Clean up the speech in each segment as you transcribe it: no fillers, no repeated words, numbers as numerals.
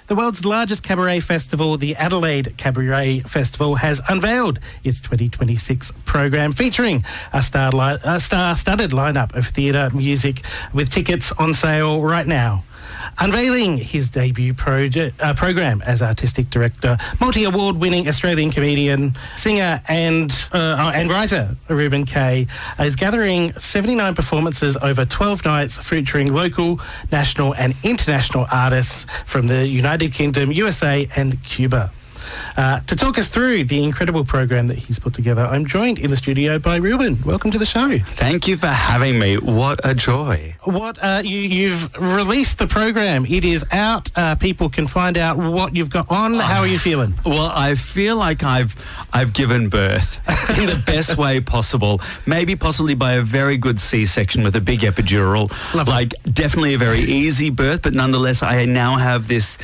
The world's largest cabaret festival, the Adelaide Cabaret Festival, has unveiled its 2026 program featuring a star-studded lineup of theatre music with tickets on sale right now. Unveiling his debut program as artistic director, multi-award-winning Australian comedian, singer and writer Reuben Kaye is gathering 79 performances over 12 nights featuring local, national and international artists from the United Kingdom, USA and Cuba. To talk us through the incredible program that he's put together, I'm joined in the studio by Reuben. Welcome to the show. Thank you for having me. What a joy. You've released the program. It is out. People can find out what you've got on. How are you feeling? Well, I feel like I've given birth in the best way possible. Maybe possibly by a very good C-section with a big epidural. Lovely. Like definitely a very easy birth, but nonetheless, I now have this,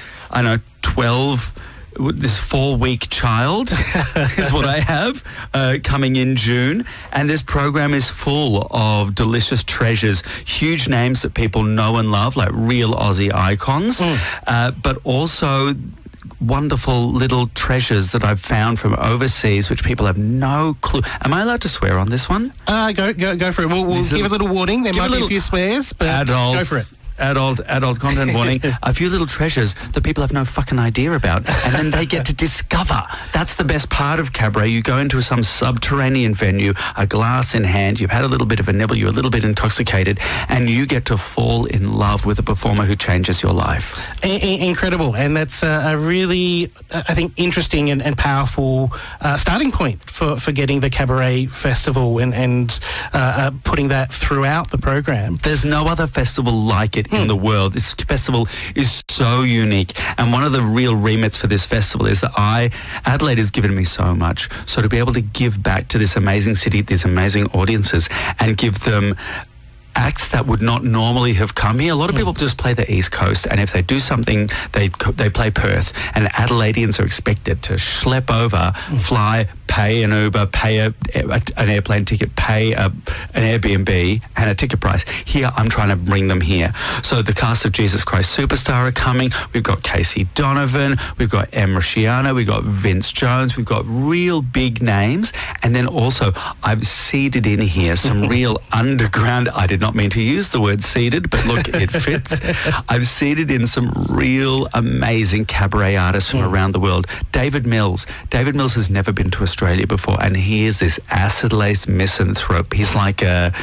this 4-week child is what I have coming in June. And this program is full of delicious treasures, huge names that people know and love, like real Aussie icons, but also wonderful little treasures that I've found from overseas, which people have no clue. Am I allowed to swear on this one? Go for it. We'll give a little warning. There might be a few swears, but go for it. Adult content warning. A few little treasures that people have no fucking idea about, and then they get to discover. That's the best part of cabaret. You go into some subterranean venue, a glass in hand, you've had a little bit of a nibble, you're a little bit intoxicated, and you get to fall in love with a performer who changes your life. Incredible, and that's a really, I think, interesting and powerful starting point for getting the Cabaret Festival and putting that throughout the program. There's no other festival like it in the world. This festival is so unique, and one of the real remits for this festival is that Adelaide has given me so much, so to be able to give back to this amazing city, these amazing audiences, and give them acts that would not normally have come here. A lot of people just play the East Coast, and if they do something, they play Perth, and Adelaideans are expected to schlep over, fly, pay an Uber, pay an airplane ticket, pay an Airbnb and a ticket price. Here, I'm trying to bring them here. So the cast of Jesus Christ Superstar are coming. We've got Casey Donovan, we've got Em Rusciano, we've got Vince Jones, we've got real big names, and then also I've seeded in here some real underground, I did not mean to use the word seeded, but look, it fits. I've seeded in some real amazing cabaret artists from around the world. David Mills has never been to Australia before, and he is this acid-laced misanthrope. He's like a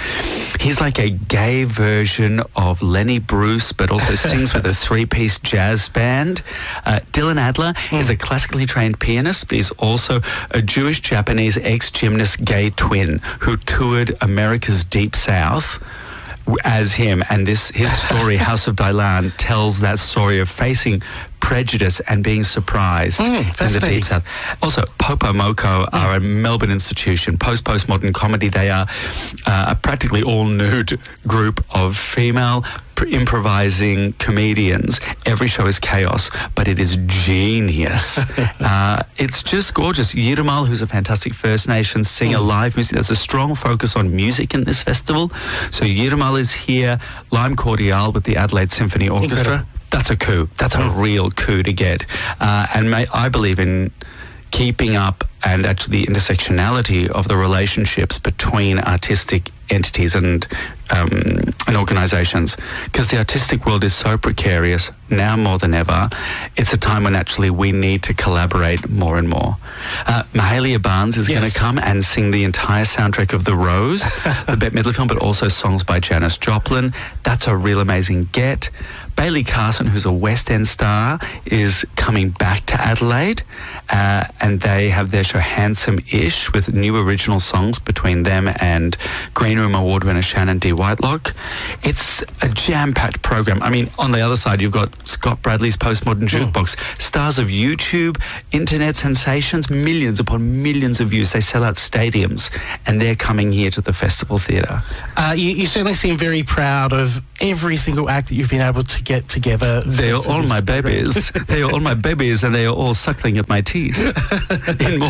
gay version of Lenny Bruce, but also sings with a 3-piece jazz band. Dylan Adler is a classically trained pianist, but he's also a Jewish-Japanese ex-gymnast gay twin who toured America's Deep South as him, and his story, House of Dylan, tells that story of facing prejudice and being surprised in the Deep South. Also, Popo Moko are a Melbourne institution, postmodern comedy. They are a practically all-nude group of female improvising comedians. Every show is chaos, but it is genius. It's just gorgeous. Yiramal, who's a fantastic First Nations singer, live music. There's a strong focus on music in this festival. So Yiramal is here, Lime Cordiale with the Adelaide Symphony Orchestra. Incredible. That's a coup. That's a real coup to get. And I believe in keeping up and actually the intersectionality of the relationships between artistic entities and organisations, because the artistic world is so precarious now more than ever. It's a time when actually we need to collaborate more and more. Mahalia Barnes is going to come and sing the entire soundtrack of The Rose, the Bette Midler film, but also songs by Janis Joplin. That's a real amazing get. Bailey Carson, who's a West End star, is coming back to Adelaide, and they have their show Handsome-ish with new original songs between them and Green Room Award winner Shannon D. Whitelock. It's a jam-packed program. I mean, on the other side, you've got Scott Bradley's Postmodern Jukebox, stars of YouTube, internet sensations, millions upon millions of views. They sell out stadiums, and they're coming here to the Festival Theatre. You certainly seem very proud of every single act that you've been able to get together. They are all my babies. They are all my babies, and they are all suckling at my teeth in more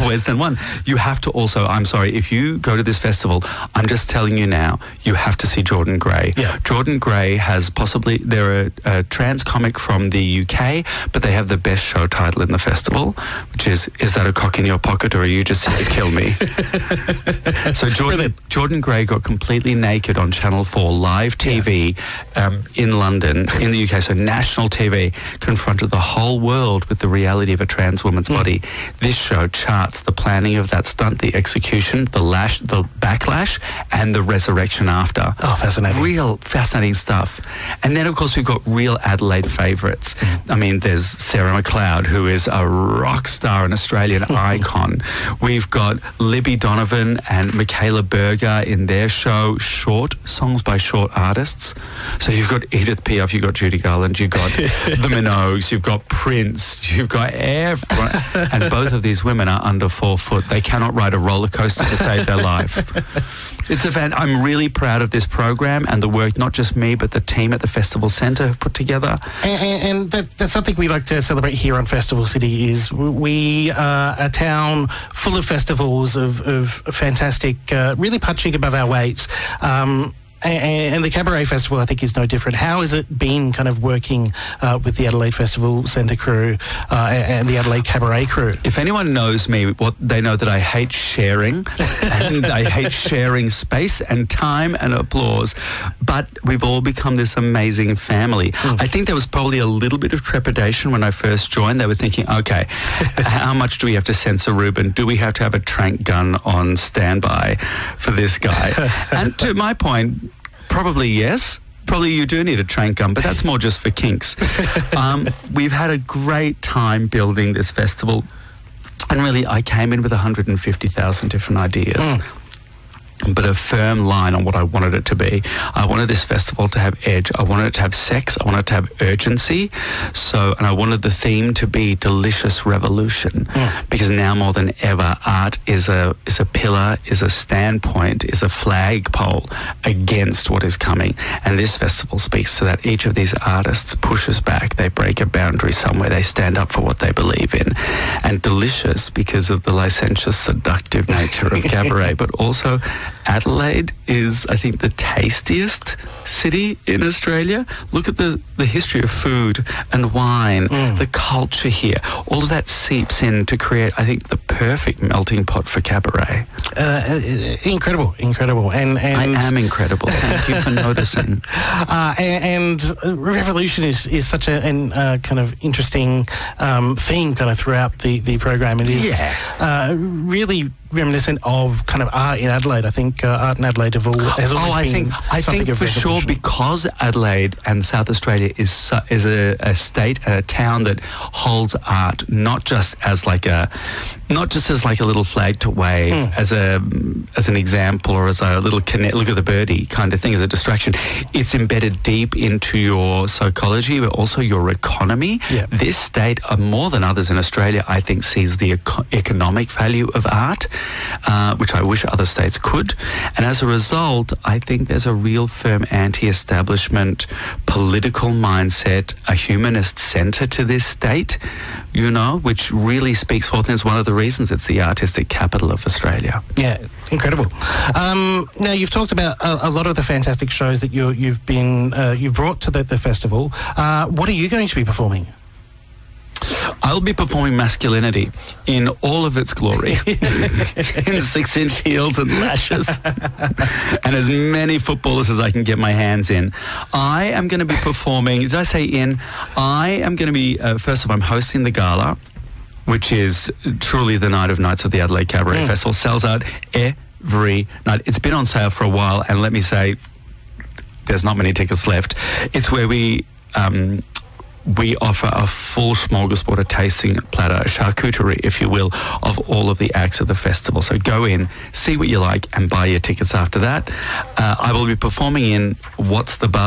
always than one. You have to also, I'm sorry, if you go to this festival, I'm just telling you now, you have to see Jordan Gray. Yeah. Jordan Gray has they're a trans comic from the UK, but they have the best show title in the festival, which is that a cock in your pocket or are you just here to kill me? So Jordan Gray got completely naked on Channel 4 live TV in London, in the UK, so national TV, confronted the whole world with the reality of a trans woman's body. This show charts the planning of that stunt, the execution, the backlash, and the resurrection after. Oh, fascinating. Real fascinating stuff. And then, of course, we've got real Adelaide favourites. I mean, there's Sarah McLeod, who is a rock star, an Australian icon. We've got Libby Donovan and Michaela Berger in their show, Short, songs by short artists. So you've got Edith Piaf, you've got Judy Garland, you've got the Minogues, you've got Prince, you've got everyone. And both of these women are under 4 foot. They cannot ride a roller coaster to save their life. It's I'm really proud of this program and the work, not just me, but the team at the Festival Centre have put together. And that's something we like to celebrate here on Festival City is we are a town full of festivals of fantastic, really punching above our weights. And the Cabaret Festival, I think, is no different. How has it been kind of working with the Adelaide Festival Centre crew and the Adelaide Cabaret crew? If anyone knows me, they know that I hate sharing and I hate sharing space and time and applause. But we've all become this amazing family. I think there was probably a little bit of trepidation when I first joined. They were thinking, okay, how much do we have to censor Ruben? Do we have to have a trank gun on standby for this guy? And to my point, probably yes. Probably you do need a trank gun, but that's more just for kinks. We've had a great time building this festival. And really, I came in with 150,000 different ideas. But a firm line on what I wanted it to be. I wanted this festival to have edge. I wanted it to have sex. I wanted it to have urgency. And I wanted the theme to be delicious revolution. Because now more than ever, art is a pillar, is a standpoint, is a flagpole against what is coming. And this festival speaks to that. Each of these artists pushes back. They break a boundary somewhere. They stand up for what they believe in. And delicious because of the licentious, seductive nature of cabaret, but also Adelaide is, I think, the tastiest city in Australia. Look at the history of food and wine, the culture here. All of that seeps in to create, I think, the perfect melting pot for cabaret. Incredible. And I am incredible. Thank you for noticing. And revolution is such a kind of interesting theme kind of throughout the program. It is really reminiscent of kind of art in Adelaide. I think art in Adelaide has always been I think for sure, because Adelaide and South Australia is a state and a town that holds art not just as like a little flag to wave, as an example, or as a little look at the birdie kind of thing, as a distraction. It's embedded deep into your psychology, but also your economy. This state, more than others in Australia, I think, sees the economic value of art, which I wish other states could. And as a result, I think there's a real firm anti-establishment political mindset, a humanist centre to this state, which really speaks forth, and is one of the reasons it's the artistic capital of Australia. Yeah, incredible. Now, you've talked about a lot of the fantastic shows that you've brought to the festival. What are you going to be performing? I'll be performing masculinity in all of its glory, in 6-inch heels and lashes, and as many footballers as I can get my hands in. I am going to be performing, did I say in? I am going to be, first of all, I'm hosting the gala, which is truly the night of nights of the Adelaide Cabaret Festival. Sells out every night. It's been on sale for a while, and let me say, there's not many tickets left. It's where we offer a full smorgasbord, a tasting platter, a charcuterie, if you will, of all of the acts of the festival. So go in, see what you like, and buy your tickets after that. I will be performing in What's the Buzz,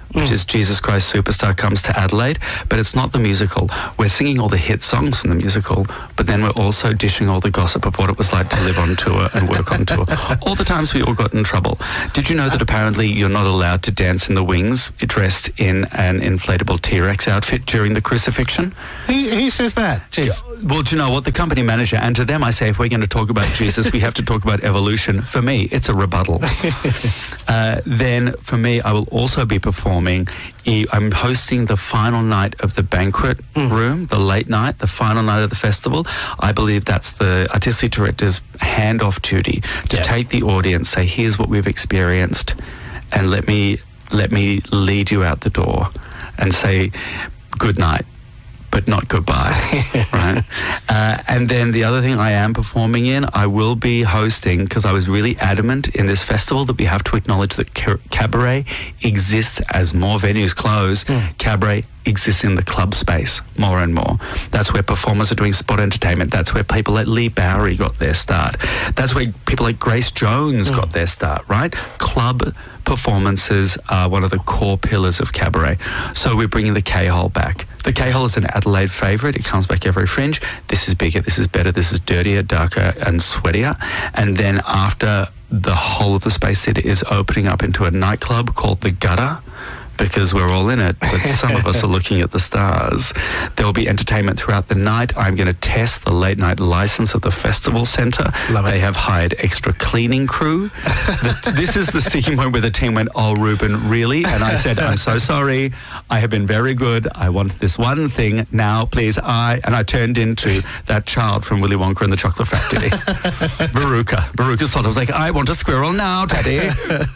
which is Jesus Christ Superstar Comes to Adelaide, but it's not the musical. We're singing all the hit songs from the musical, but then we're also dishing all the gossip of what it was like to live on tour and work on tour. All the times we all got in trouble. Did you know that apparently you're not allowed to dance in the wings dressed in an inflatable T-Rex outfit during the crucifixion? Who says that? Jeez. Well, do you know what? The company manager, and to them I say, if we're going to talk about Jesus, we have to talk about evolution. For me, it's a rebuttal. Then for me, I will also be performing. I'm hosting the final night of the banquet room, the late night, the final night of the festival. I believe that's the artistic director's handoff duty to take the audience, say, here's what we've experienced, and let me lead you out the door and say good night, but not goodbye, right? And then the other thing I am performing in, I will be hosting, because I was really adamant in this festival that we have to acknowledge that cabaret exists as more venues close. Cabaret exists in the club space more and more. That's where performers are doing spot entertainment. That's where people like Lee Bowery got their start. That's where people like Grace Jones got their start, right? Club performances are one of the core pillars of cabaret. So we're bringing the K-Hole back. The K-Hole is an Adelaide favourite. It comes back every Fringe. This is bigger, this is better, this is dirtier, darker and sweatier. And then after, the whole of the Space Theatre is opening up into a nightclub called The Gutter, because we're all in it, but some of us are looking at the stars. There will be entertainment throughout the night. I'm going to test the late night license of the festival centre. They have hired extra cleaning crew. This is the sticking point where the team went, oh, Ruben, really? And I said, I'm so sorry. I have been very good. I want this one thing now, please. And I turned into that child from Willy Wonka and the Chocolate Factory. Veruca thought I was like, I want a squirrel now, Daddy.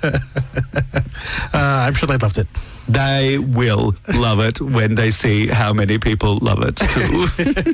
I'm sure they loved it. They will love it when they see how many people love it too.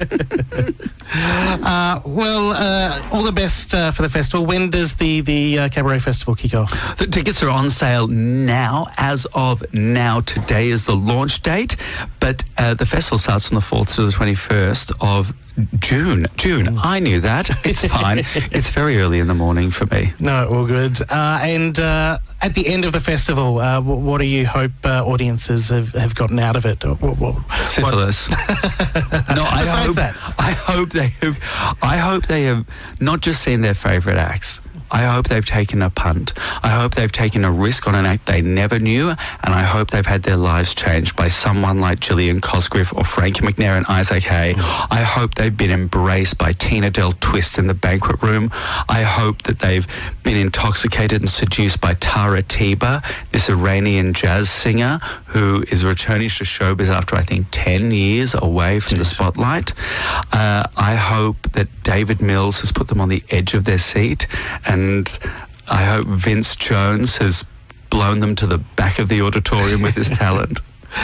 All the best for the festival. When does the Cabaret Festival kick off? The tickets are on sale now. As of now, today is the launch date, but the festival starts from the 4th to the 21st of June. I knew that. It's fine. It's very early in the morning for me. No, all good. And at the end of the festival, what do you hope audiences have gotten out of it? Syphilis. No, I hope they have not just seen their favourite acts. I hope they've taken a punt. I hope they've taken a risk on an act they never knew, and I hope they've had their lives changed by someone like Gillian Cosgriff or Frankie McNair and Isaac Hay. I hope they've been embraced by Tina Del Twist in the banquet room. I hope that they've been intoxicated and seduced by Tara Tiba, this Iranian jazz singer who is returning to showbiz after, I think, 10 years away from the spotlight. I hope that David Mills has put them on the edge of their seat, and I hope Vince Jones has blown them to the back of the auditorium with his talent.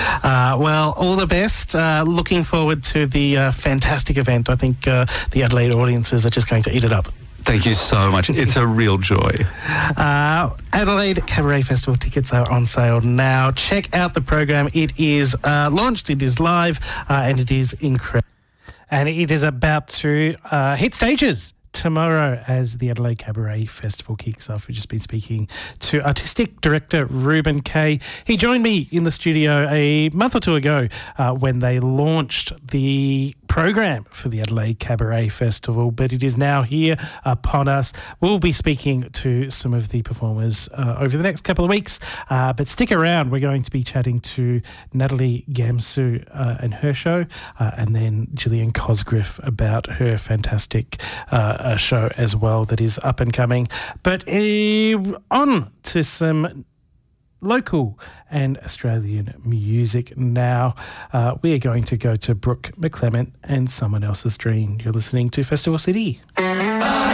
All the best. Looking forward to the fantastic event. I think the Adelaide audiences are just going to eat it up. Thank you so much. It's a real joy. Adelaide Cabaret Festival tickets are on sale now. Check out the program. It is launched, it is live, and it is incredible. And it is about to hit stages tomorrow as the Adelaide Cabaret Festival kicks off. We've just been speaking to Artistic Director Ruben Kay. He joined me in the studio a month or two ago when they launched the program for the Adelaide Cabaret Festival, but it is now here upon us. We'll be speaking to some of the performers over the next couple of weeks, but stick around. We're going to be chatting to Natalie Gamsu and her show, and then Gillian Cosgriff about her fantastic show as well that is up and coming. But on to some local and Australian music now. We are going to go to Brooke McClement and Someone Else's Dream. You're listening to Festival City.